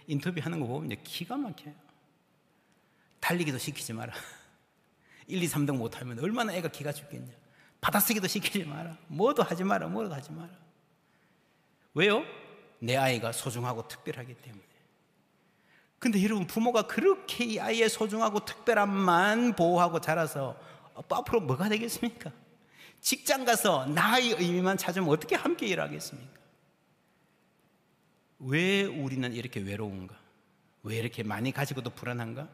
인터뷰하는 거 보면 기가 막혀요. 달리기도 시키지 마라. 1, 2, 3등 못하면 얼마나 애가 기가 죽겠냐. 받아쓰기도 시키지 마라. 뭐도 하지 마라. 뭐도 하지 마라. 왜요? 내 아이가 소중하고 특별하기 때문에. 근데 여러분, 부모가 그렇게 이 아이의 소중하고 특별함만 보호하고 자라서 앞으로 뭐가 되겠습니까? 직장 가서 나의 의미만 찾으면 어떻게 함께 일하겠습니까? 왜 우리는 이렇게 외로운가? 왜 이렇게 많이 가지고도 불안한가?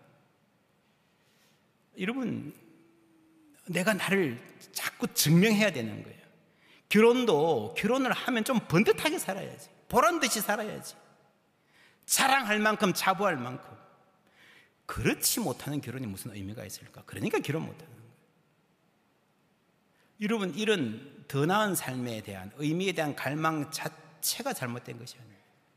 여러분, 내가 나를 자꾸 증명해야 되는 거예요. 결혼을 하면 좀 번듯하게 살아야지. 보란듯이 살아야지. 자랑할 만큼, 자부할 만큼. 그렇지 못하는 결혼이 무슨 의미가 있을까? 그러니까 결혼 못하는 거예요. 여러분, 이런 더 나은 삶에 대한, 의미에 대한 갈망 자체가 잘못된 것이 아니에요.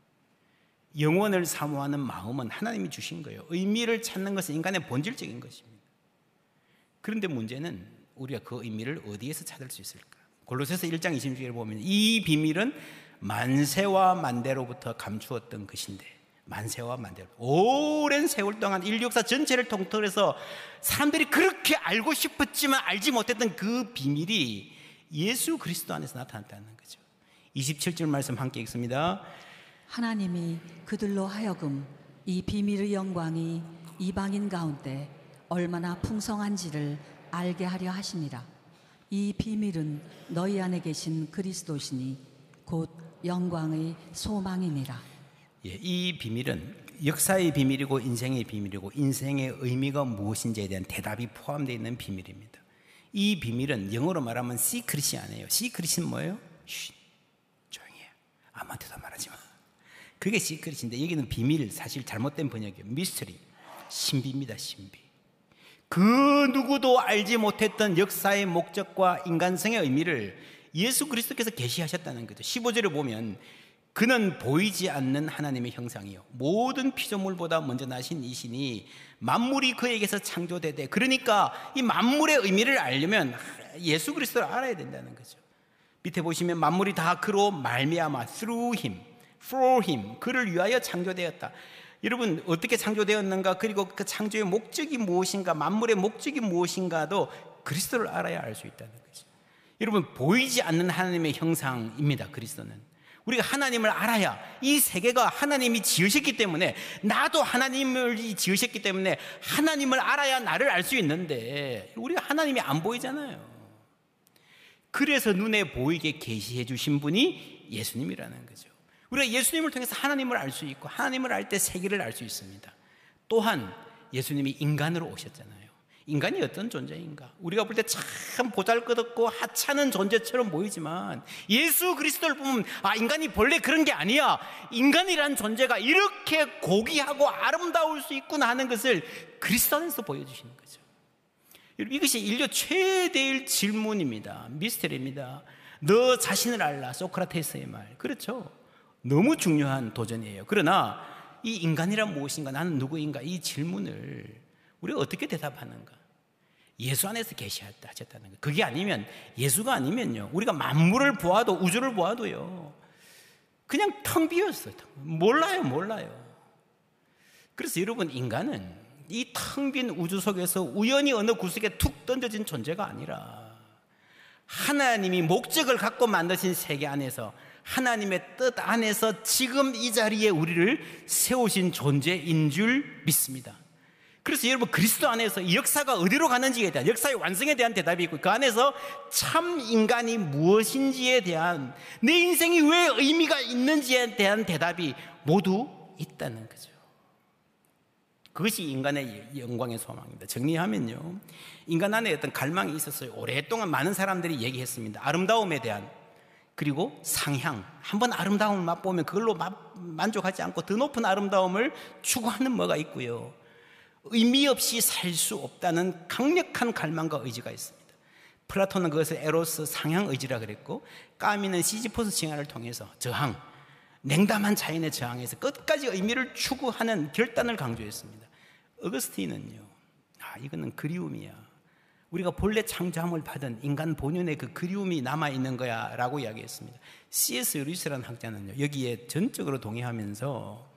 영원을 사모하는 마음은 하나님이 주신 거예요. 의미를 찾는 것은 인간의 본질적인 것입니다. 그런데 문제는 우리가 그 의미를 어디에서 찾을 수 있을까? 골로새서 1장 26절을 보면 이 비밀은 만세와 만대로부터 감추었던 것인데, 만세와 만대로 오랜 세월 동안 인류 역사 전체를 통틀어서 사람들이 그렇게 알고 싶었지만 알지 못했던 그 비밀이 예수 그리스도 안에서 나타났다는 거죠. 27절 말씀 함께 읽습니다. 하나님이 그들로 하여금 이 비밀의 영광이 이방인 가운데 얼마나 풍성한지를 알게 하려 하심이라. 이 비밀은 너희 안에 계신 그리스도시니 곧 영광의 소망이니라. 이 비밀은 역사의 비밀이고 인생의 비밀이고 인생의 의미가 무엇인지에 대한 대답이 포함되어 있는 비밀입니다. 이 비밀은 영어로 말하면 시크릿이 아니에요. 시크릿은 뭐예요? 쉿, 조용히 해. 아무한테도 말하지 마. 그게 시크릿인데 여기는 비밀, 사실 잘못된 번역이에요. 미스터리, 신비입니다. 신비. 그 누구도 알지 못했던 역사의 목적과 인간성의 의미를 예수 그리스도께서 계시하셨다는 거죠. 15절을 보면 그는 보이지 않는 하나님의 형상이요 모든 피조물보다 먼저 나신 이시니 만물이 그에게서 창조되되, 그러니까 이 만물의 의미를 알려면 예수 그리스도를 알아야 된다는 거죠. 밑에 보시면 만물이 다 그로 말미암아 through him, for him, 그를 위하여 창조되었다. 여러분, 어떻게 창조되었는가, 그리고 그 창조의 목적이 무엇인가, 만물의 목적이 무엇인가도 그리스도를 알아야 알 수 있다는 거죠. 여러분, 보이지 않는 하나님의 형상입니다. 그리스도는. 우리가 하나님을 알아야, 이 세계가 하나님이 지으셨기 때문에, 나도 하나님을 지으셨기 때문에 하나님을 알아야 나를 알 수 있는데, 우리가 하나님이 안 보이잖아요. 그래서 눈에 보이게 계시해 주신 분이 예수님이라는 거죠. 우리가 예수님을 통해서 하나님을 알 수 있고, 하나님을 알 때 세계를 알 수 있습니다. 또한 예수님이 인간으로 오셨잖아요. 인간이 어떤 존재인가? 우리가 볼 때 참 보잘것없고 하찮은 존재처럼 보이지만 예수 그리스도를 보면 인간이 본래 그런 게 아니야. 인간이란 존재가 이렇게 고귀하고 아름다울 수 있구나 하는 것을 그리스도 안에서 보여주시는 거죠. 이것이 인류 최대의 질문입니다. 미스터리입니다. 너 자신을 알라, 소크라테스의 말. 그렇죠. 너무 중요한 도전이에요. 그러나 이 인간이란 무엇인가, 나는 누구인가, 이 질문을 우리가 어떻게 대답하는가? 예수 안에서 계시하셨다는 거예요. 그게 아니면, 예수가 아니면요, 우리가 만물을 보아도, 우주를 보아도요, 그냥 텅 비었어요. 몰라요. 그래서 여러분, 인간은 이 텅 빈 우주 속에서 우연히 어느 구석에 툭 던져진 존재가 아니라 하나님이 목적을 갖고 만드신 세계 안에서, 하나님의 뜻 안에서 지금 이 자리에 우리를 세우신 존재인 줄 믿습니다. 그래서 여러분, 그리스도 안에서 이 역사가 어디로 가는지에 대한, 역사의 완성에 대한 대답이 있고, 그 안에서 참 인간이 무엇인지에 대한, 내 인생이 왜 의미가 있는지에 대한 대답이 모두 있다는 거죠. 그것이 인간의 영광의 소망입니다. 정리하면요, 인간 안에 어떤 갈망이 있었어요. 오랫동안 많은 사람들이 얘기했습니다. 아름다움에 대한, 그리고 상향, 한번 아름다움을 맛보면 그걸로 만족하지 않고 더 높은 아름다움을 추구하는 뭐가 있고요, 의미 없이 살 수 없다는 강력한 갈망과 의지가 있습니다. 플라톤은 그것을 에로스 상향 의지라 그랬고, 까미는 시지포스 징화를 통해서 저항, 냉담한 자연의 저항에서 끝까지 의미를 추구하는 결단을 강조했습니다. 어거스틴은요, 이거는 그리움이야. 우리가 본래 창조함을 받은 인간 본연의 그 그리움이 남아있는 거야 라고 이야기했습니다. C.S. 루이스라는 학자는요, 여기에 전적으로 동의하면서